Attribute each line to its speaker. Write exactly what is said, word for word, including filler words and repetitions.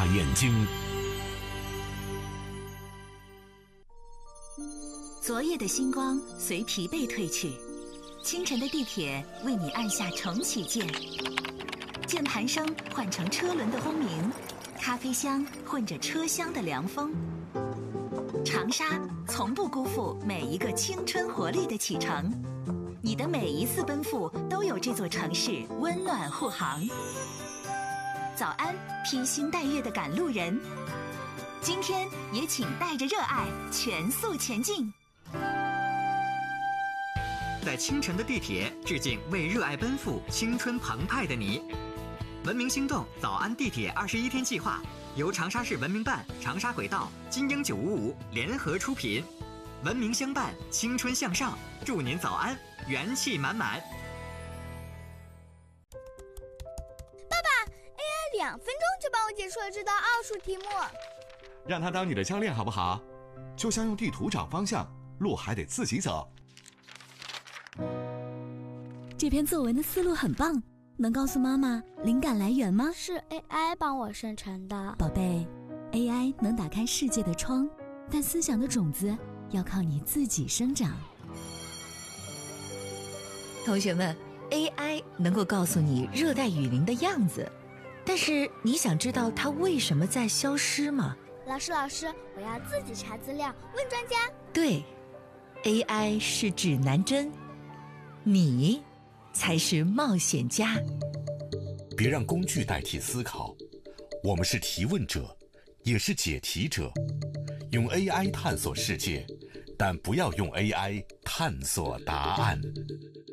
Speaker 1: 眼睛。
Speaker 2: 昨夜的星光随疲惫褪去，清晨的地铁为你按下重启键，键盘声换成车轮的轰鸣，咖啡香混着车厢的凉风。长沙从不辜负每一个青春活力的启程，你的每一次奔赴都有这座城市温暖护航。早安，披星戴月的赶路人，今天也请带着热爱全速前进。
Speaker 3: 在清晨的地铁致敬为热爱奔赴、青春澎湃的你。文明星动早安地铁二十一天计划由长沙市文明办、长沙轨道、金鹰九五五联合出品，文明相伴，青春向上，祝您早安，元气满满。
Speaker 4: 爸爸 ，A I 两分钟就帮我解出了这道奥数题目。
Speaker 5: 让他当你的教练好不好？就像用地图找方向，路还得自己走。
Speaker 6: 这篇作文的思路很棒，能告诉妈妈灵感来源吗？
Speaker 4: 是 A I 帮我生成的。
Speaker 6: 宝贝， A I 能打开世界的窗，但思想的种子要靠你自己生长。
Speaker 2: 同学们， A I 能够告诉你热带雨林的样子，但是你想知道它为什么在消失吗？
Speaker 4: 老师老师，我要自己查资料，问专家。
Speaker 2: 对， A I 是指南针，你才是冒险家。
Speaker 1: 别让工具代替思考，我们是提问者，也是解题者。用 A I 探索世界，但不要用 A I 探索答案。